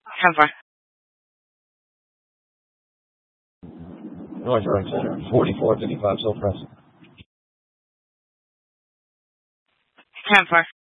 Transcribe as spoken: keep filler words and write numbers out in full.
ten four. North Frank Center, forty-four fifty-five South Francis. ten four.